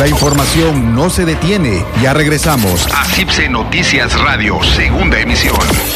La información no se detiene. Ya regresamos a CIPSE Noticias Radio, segunda emisión.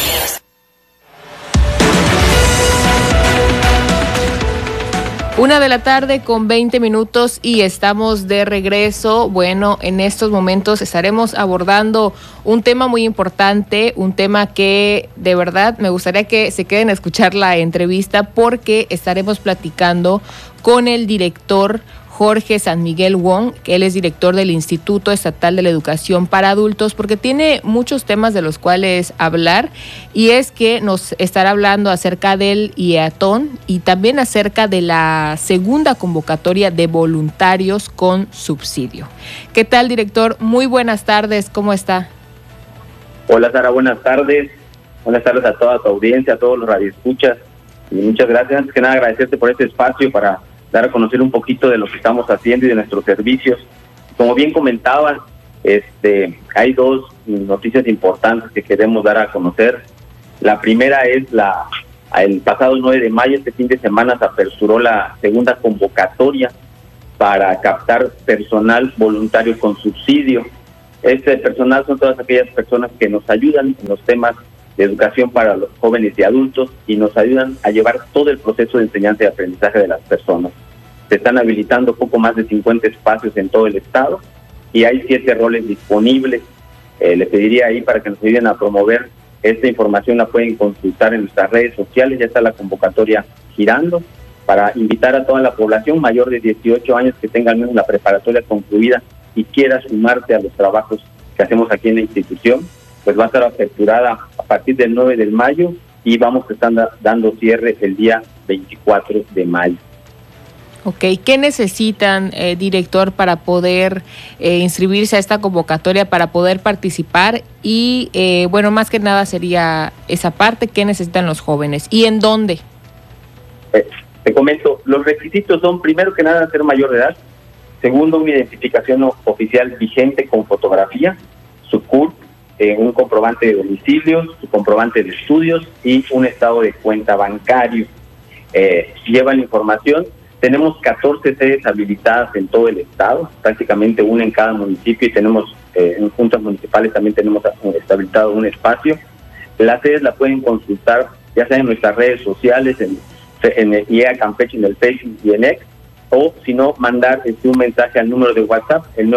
1:20 p.m. y estamos de regreso. Bueno, en estos momentos estaremos abordando un tema muy importante, un tema que de verdad me gustaría que se queden a escuchar la entrevista, porque estaremos platicando con el director Jorge San Miguel Wong, que él es director del Instituto Estatal de la Educación para Adultos, porque tiene muchos temas de los cuales hablar, y es que nos estará hablando acerca del IEATON y también acerca de la segunda convocatoria de voluntarios con subsidio. ¿Qué tal, director? Muy buenas tardes, ¿cómo está? Hola, Sara, buenas tardes. Buenas tardes a toda tu audiencia, a todos los radioescuchas, y muchas gracias. Antes que nada, agradecerte por este espacio para dar a conocer un poquito de lo que estamos haciendo y de nuestros servicios. Como bien comentaban, hay dos noticias importantes que queremos dar a conocer. La primera es el pasado 9 de mayo, este fin de semana, se aperturó la segunda convocatoria para captar personal voluntario con subsidio. Este personal son todas aquellas personas que nos ayudan en los temas de educación para los jóvenes y adultos y nos ayudan a llevar todo el proceso de enseñanza y aprendizaje de las personas. Se están habilitando poco más de 50 espacios en todo el estado y hay 7 roles disponibles. Le pediría ahí para que nos ayuden a promover esta información, la pueden consultar en nuestras redes sociales, ya está la convocatoria girando para invitar a toda la población mayor de 18 años que tenga al menos la preparatoria concluida y quiera sumarse a los trabajos que hacemos aquí en la institución. Pues va a estar aperturada a partir del 9 de mayo y vamos a estar dando cierre el día 24 de mayo. Ok, ¿qué necesitan, director, para poder inscribirse a esta convocatoria, para poder participar? Y, más que nada sería esa parte, ¿qué necesitan los jóvenes? ¿Y en dónde? Te comento, los requisitos son, primero que nada, ser mayor de edad. Segundo, una identificación oficial vigente con fotografía, su CURP, un comprobante de domicilio, su comprobante de estudios y un estado de cuenta bancario. Lleva la información. Tenemos 14 sedes habilitadas en todo el estado, prácticamente una en cada municipio, y tenemos en juntas municipales también tenemos habilitado un espacio. Las sedes la pueden consultar ya sea en nuestras redes sociales, en el IEA Campeche, en el Facebook y en X, o si no, mandar un mensaje al número de WhatsApp, el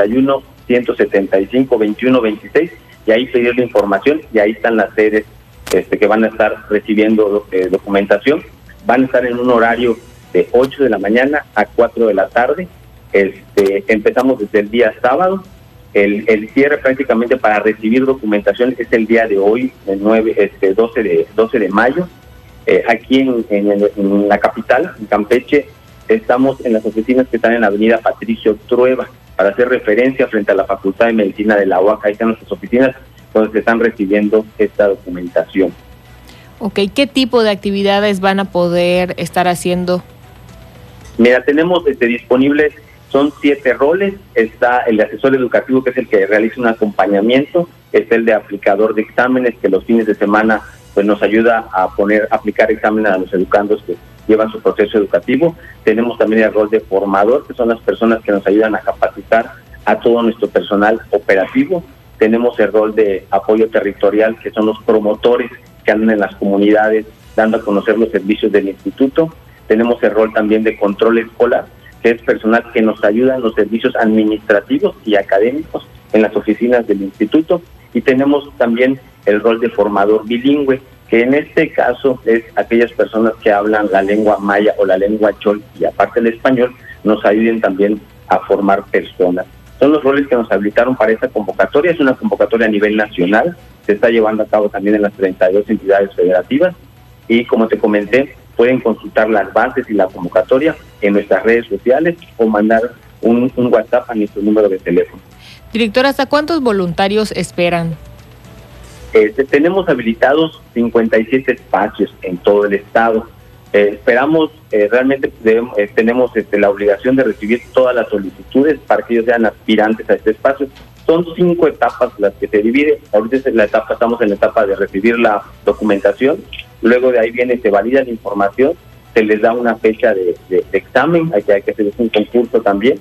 981-175-2126, y ahí pedir la información, y ahí están las sedes que van a estar recibiendo documentación. Van a estar en un horario de 8 de la mañana a 4 de la tarde. Empezamos desde el día sábado. El cierre prácticamente para recibir documentación es el día de hoy, el 12 de mayo. Aquí en la capital, en Campeche, estamos en las oficinas que están en la avenida Patricio Trueba, para hacer referencia frente a la Facultad de Medicina de la UAC. Ahí están nuestras oficinas donde se están recibiendo esta documentación. Ok, ¿qué tipo de actividades van a poder estar haciendo? Mira, tenemos disponibles, son 7 roles. Está el de asesor educativo, que es el que realiza un acompañamiento. Está el de aplicador de exámenes, que los fines de semana pues nos ayuda a aplicar exámenes a los educandos que llevan su proceso educativo. Tenemos también el rol de formador, que son las personas que nos ayudan a capacitar a todo nuestro personal operativo. Tenemos el rol de apoyo territorial, que son los promotores que andan en las comunidades dando a conocer los servicios del instituto. Tenemos el rol también de control escolar, que es personal que nos ayuda en los servicios administrativos y académicos en las oficinas del instituto. Y tenemos también el rol de formador bilingüe, que en este caso es aquellas personas que hablan la lengua maya o la lengua chol, y aparte del español, nos ayuden también a formar personas. Son los roles que nos habilitaron para esta convocatoria. Es una convocatoria a nivel nacional, se está llevando a cabo también en las 32 entidades federativas, y como te comenté, pueden consultar las bases y la convocatoria en nuestras redes sociales o mandar un WhatsApp a nuestro número de teléfono. Director, ¿hasta cuántos voluntarios esperan? Tenemos habilitados 57 espacios en todo el estado. Esperamos, realmente tenemos la obligación de recibir todas las solicitudes para que ellos sean aspirantes a este espacio. Son 5 etapas las que se divide. Ahorita estamos en la etapa de recibir la documentación. Luego de ahí se valida la información, se les da una fecha de examen, hay que hacer un concurso también.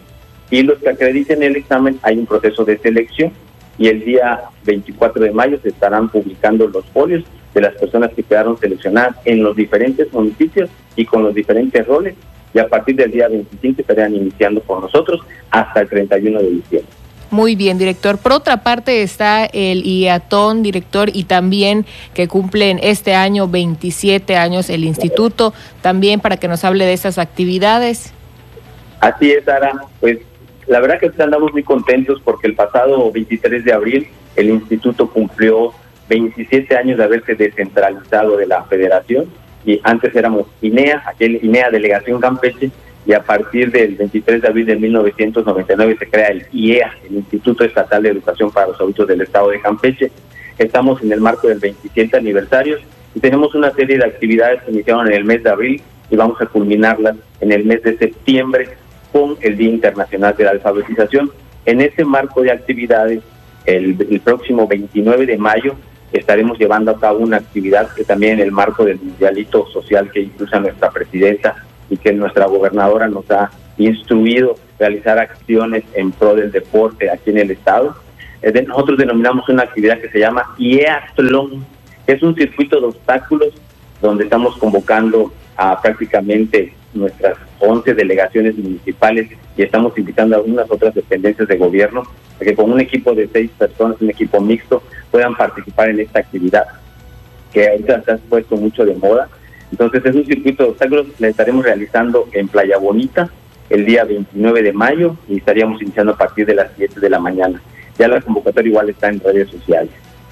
y los que acrediten el examen hay un proceso de selección y el día 24 de mayo se estarán publicando los folios de las personas que quedaron seleccionadas en los diferentes municipios y con los diferentes roles, y a partir del día 25 estarían iniciando con nosotros hasta el 31 de diciembre. Muy bien, director. Por otra parte está el IATON, director, y también que cumplen este año 27 años el instituto, también para que nos hable de estas actividades. Así es, Sara. Pues la verdad que andamos muy contentos porque el pasado 23 de abril el instituto cumplió 27 años de haberse descentralizado de la federación, y antes éramos INEA, aquel INEA Delegación Campeche, y a partir del 23 de abril de 1999 se crea el IEA, el Instituto Estatal de Educación para los Adultos del Estado de Campeche. Estamos en el marco del 27 aniversario y tenemos una serie de actividades que iniciaron en el mes de abril y vamos a culminarlas en el mes de septiembre con el Día Internacional de la Alfabetización. En ese marco de actividades, el próximo 29 de mayo estaremos llevando a cabo una actividad que también en el marco del mundialito social que impulsa nuestra presidenta y que nuestra gobernadora nos ha instruido realizar acciones en pro del deporte aquí en el estado. Nosotros denominamos una actividad que se llama IEATLON, que es un circuito de obstáculos donde estamos convocando a prácticamente nuestras 11 delegaciones municipales y estamos invitando a algunas otras dependencias de gobierno a que con un equipo de 6 personas, un equipo mixto, puedan participar en esta actividad que ahorita se ha puesto mucho de moda. Entonces es un circuito de obstáculos que la estaremos realizando en Playa Bonita el día 29 de mayo y estaríamos iniciando a partir de las 7 de la mañana. Ya la convocatoria igual está en redes sociales.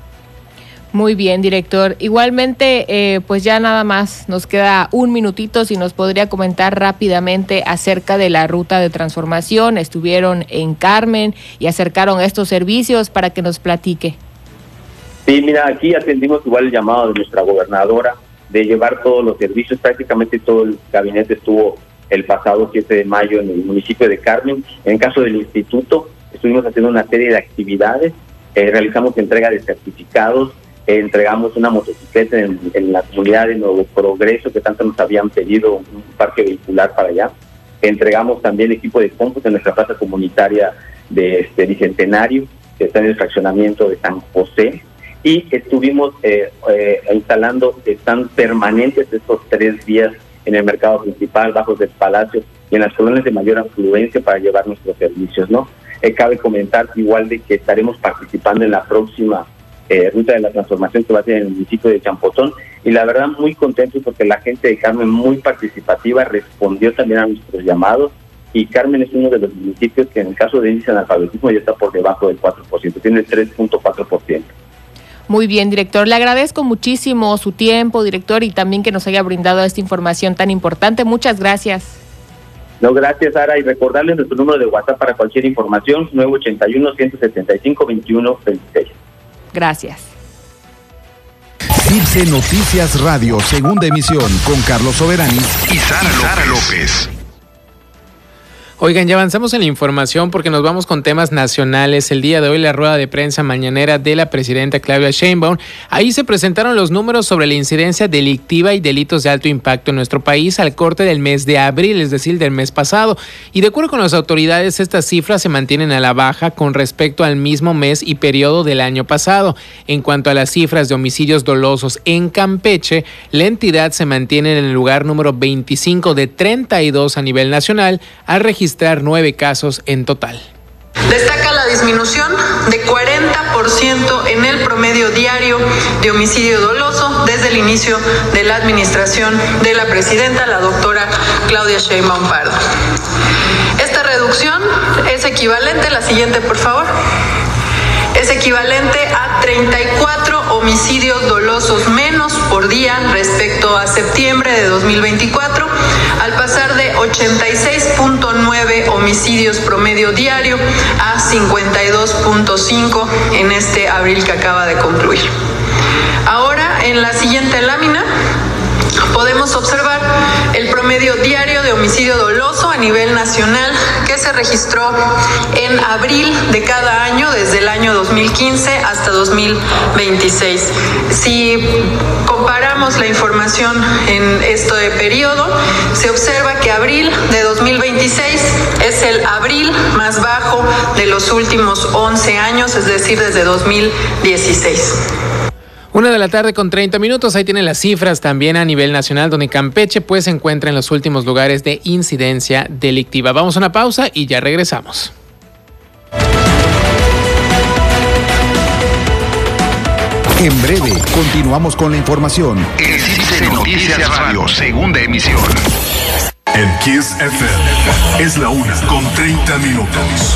Muy bien, director. Igualmente, pues ya nada más nos queda un minutito, si nos podría comentar rápidamente acerca de la ruta de transformación. Estuvieron en Carmen y acercaron estos servicios para que nos platique. Sí, mira, aquí atendimos igual el llamado de nuestra gobernadora de llevar todos los servicios. Prácticamente todo el gabinete estuvo el pasado 7 de mayo en el municipio de Carmen. En caso del instituto, estuvimos haciendo una serie de actividades, realizamos entrega de certificados, entregamos una motocicleta en la comunidad de Nuevo Progreso, que tanto nos habían pedido un parque vehicular para allá. Entregamos también equipo de cómputo en nuestra plaza comunitaria de Bicentenario, que está en el fraccionamiento de San José. Y estuvimos instalando stand permanentes estos 3 días en el mercado principal, Bajos del Palacio y en las colonias de mayor afluencia para llevar nuestros servicios, ¿no? Cabe comentar igual de que estaremos participando en la próxima ruta de la transformación que va a ser en el municipio de Champotón, y la verdad muy contentos porque la gente de Carmen, muy participativa, respondió también a nuestros llamados, y Carmen es uno de los municipios que en el caso de índice de analfabetismo ya está por debajo del 4%, tiene el 3.4%. Muy bien, director. Le agradezco muchísimo su tiempo, director, y también que nos haya brindado esta información tan importante. Muchas gracias. No, gracias, Sara, y recordarles nuestro número de WhatsApp para cualquier información, 981-175-2126. Gracias. CIPSE Noticias Radio, segunda emisión, con Carlos Soberani y Sara López. Oigan, ya avanzamos en la información porque nos vamos con temas nacionales. El día de hoy la rueda de prensa mañanera de la presidenta Claudia Sheinbaum. Ahí se presentaron los números sobre la incidencia delictiva y delitos de alto impacto en nuestro país al corte del mes de abril, es decir, del mes pasado. Y de acuerdo con las autoridades, estas cifras se mantienen a la baja con respecto al mismo mes y periodo del año pasado. En cuanto a las cifras de homicidios dolosos en Campeche, la entidad se mantiene en el lugar número 25 de 32 a nivel nacional, al registrar 9 casos en total. Destaca la disminución de 40% en el promedio diario de homicidio doloso desde el inicio de la administración de la presidenta, la doctora Claudia Sheinbaum Pardo. Esta reducción es equivalente, la siguiente por favor, es equivalente a 34 homicidios dolosos menos por día respecto a septiembre de 2024, al pasar de 86.9 homicidios promedio diario a 52.5 en este abril que acaba de concluir. Ahora, en la siguiente lámina, podemos observar el promedio diario de homicidio doloso a nivel nacional que se registró en abril de cada año, desde el año 2015 hasta 2026. Si comparamos la información en este periodo, se observa que abril de 2026 es el abril más más bajo de los últimos 11 años, es decir, desde 2016. 1:30 p.m, ahí tienen las cifras también a nivel nacional, donde Campeche pues se encuentra en los últimos lugares de incidencia delictiva. Vamos a una pausa y ya regresamos. En breve, continuamos con la información. En CIPSE Noticias Radio, segunda emisión. En Kiss FM es la 1:30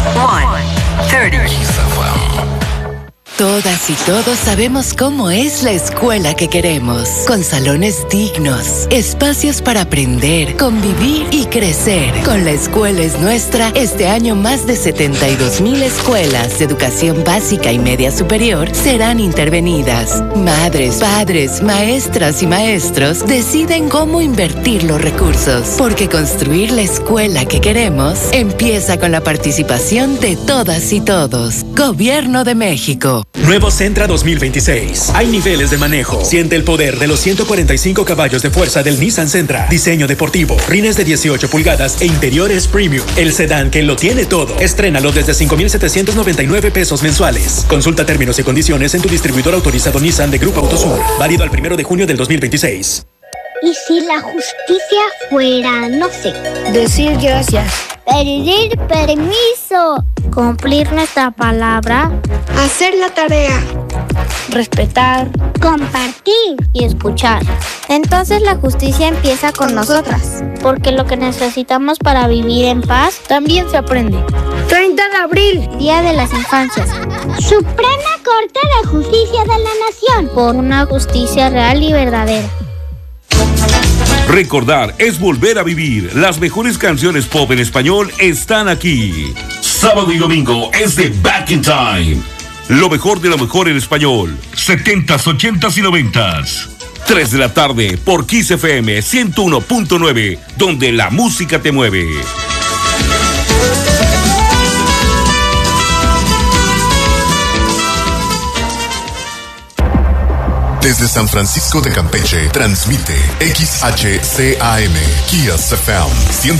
p.m. Todas y todos sabemos cómo es la escuela que queremos, con salones dignos, espacios para aprender, convivir y crecer. Con La Escuela es Nuestra, este año más de 72,000 escuelas de educación básica y media superior serán intervenidas. Madres, padres, maestras y maestros deciden cómo invertir los recursos, porque construir la escuela que queremos empieza con la participación de todas y todos. Gobierno de México. Nuevo Sentra 2026. Hay niveles de manejo. Siente el poder de los 145 caballos de fuerza del Nissan Sentra. Diseño deportivo, rines de 18 pulgadas e interiores premium. El sedán que lo tiene todo. Estrénalo desde 5,799 pesos mensuales. Consulta términos y condiciones en tu distribuidor autorizado Nissan de Grupo Autosur. Válido al 1 de junio del 2026. ¿Y si la justicia fuera, no sé, decir gracias, pedir permiso, cumplir nuestra palabra, hacer la tarea, respetar, compartir y escuchar? Entonces la justicia empieza con nosotras, porque lo que necesitamos para vivir en paz también se aprende. 30 de abril, Día de las Infancias. Suprema Corte de Justicia de la Nación, por una justicia real y verdadera. Recordar es volver a vivir. Las mejores canciones pop en español están aquí. Sábado y domingo es de Back in Time. Lo mejor de lo mejor en español. 70s, 80s y 90s. 3 de la tarde por Kiss FM 101.9, donde la música te mueve. Desde San Francisco de Campeche, transmite XHCAM, Kiss FM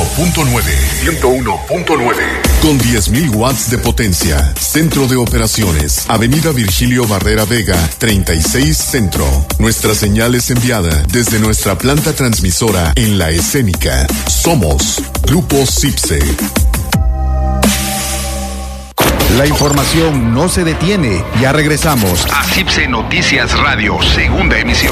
101.9. Con 10,000 watts de potencia. Centro de operaciones. Avenida Virgilio Barrera Vega, 36 Centro. Nuestra señal es enviada desde nuestra planta transmisora en La Escénica. Somos Grupo CIPSE. La información no se detiene. Ya regresamos a CIPSE Noticias Radio, segunda emisión.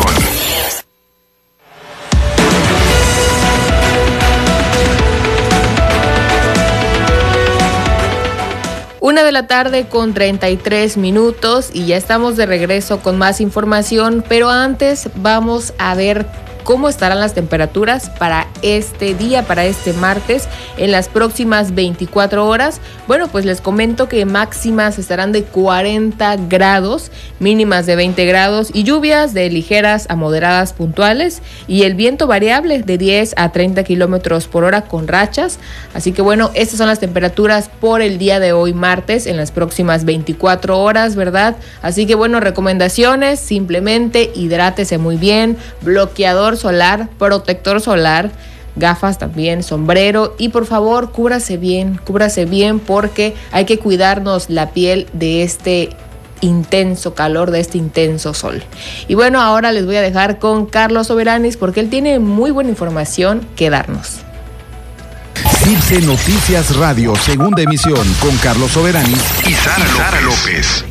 1:33 p.m. y ya estamos de regreso con más información, pero antes vamos a ver cómo estarán las temperaturas para este día, para este martes, en las próximas 24 horas. Bueno, pues les comento que máximas estarán de 40 grados, mínimas de 20 grados y lluvias de ligeras a moderadas puntuales y el viento variable de 10 a 30 kilómetros por hora con rachas. Así que bueno, estas son las temperaturas por el día de hoy martes en las próximas 24 horas, ¿verdad? Así que bueno, recomendaciones, simplemente hidrátese muy bien, bloqueador solar, protector solar, gafas también, sombrero y por favor cúbrase bien porque hay que cuidarnos la piel de este intenso calor, de este intenso sol. Y bueno, ahora les voy a dejar con Carlos Soberanis porque él tiene muy buena información que darnos. CIPSE Noticias Radio, segunda emisión con Carlos Soberanis y Sara López.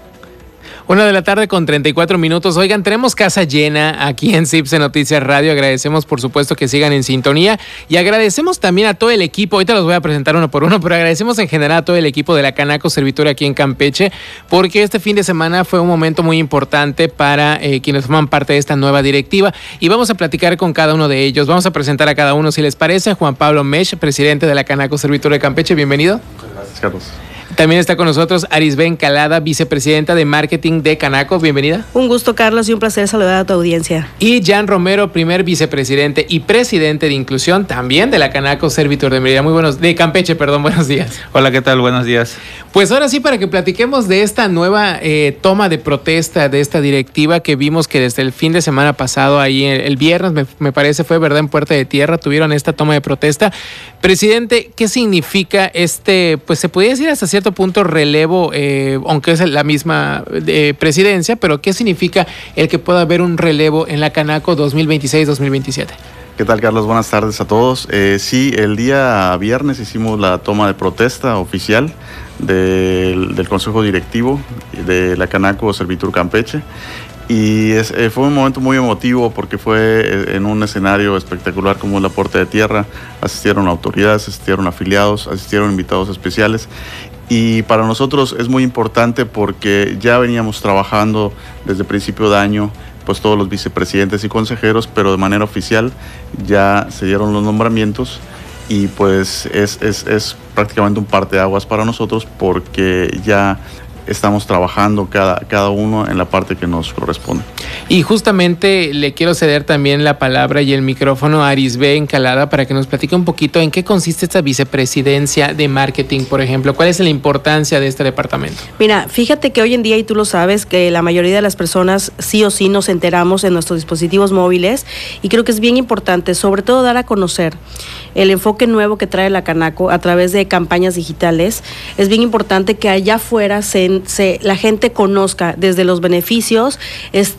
1:34 p.m. Oigan, tenemos casa llena aquí en CIPSE Noticias Radio. Agradecemos, por supuesto, que sigan en sintonía y agradecemos también a todo el equipo. Ahorita los voy a presentar uno por uno, pero agradecemos en general a todo el equipo de la Canaco Servitura aquí en Campeche, porque este fin de semana fue un momento muy importante para quienes forman parte de esta nueva directiva y vamos a platicar con cada uno de ellos. Vamos a presentar a cada uno, si les parece. Juan Pablo Mesh, presidente de la Canaco Servitura de Campeche, bienvenido. Muchas gracias, Carlos. También está con nosotros Arisbe Encalada, vicepresidenta de marketing de Canaco. Bienvenida. Un gusto, Carlos, y un placer saludar a tu audiencia. Y Jan Romero, primer vicepresidente y presidente de inclusión también de la Canaco Servitur de Mérida. De Campeche, perdón, buenos días. Hola, ¿qué tal? Buenos días. Pues ahora sí, para que platiquemos de esta nueva toma de protesta de esta directiva que vimos que desde el fin de semana pasado, ahí el viernes, me parece fue, ¿verdad?, en Puerta de Tierra, tuvieron esta toma de protesta. Presidente, ¿qué significa pues se podría decir hasta cierto punto relevo, aunque es la misma presidencia, pero qué significa el que pueda haber un relevo en la Canaco 2026-2027? ¿Qué tal, Carlos? Buenas tardes a todos. Sí, el día viernes hicimos la toma de protesta oficial del Consejo Directivo de la Canaco Servitur Campeche. Y fue un momento muy emotivo porque fue en un escenario espectacular como la Puerta de Tierra. Asistieron autoridades, asistieron afiliados, asistieron invitados especiales. Y para nosotros es muy importante porque ya veníamos trabajando desde principio de año, pues todos los vicepresidentes y consejeros, pero de manera oficial ya se dieron los nombramientos y pues es prácticamente un parteaguas para nosotros porque ya estamos trabajando cada uno en la parte que nos corresponde. Y justamente le quiero ceder también la palabra y el micrófono a Arisbe Encalada para que nos platique un poquito en qué consiste esta vicepresidencia de marketing, por ejemplo. ¿Cuál es la importancia de este departamento? Mira, fíjate que hoy en día, y tú lo sabes, que la mayoría de las personas sí o sí nos enteramos en nuestros dispositivos móviles, y creo que es bien importante, sobre todo, dar a conocer el enfoque nuevo que trae la Canaco a través de campañas digitales. Es bien importante que allá afuera la gente conozca desde los beneficios,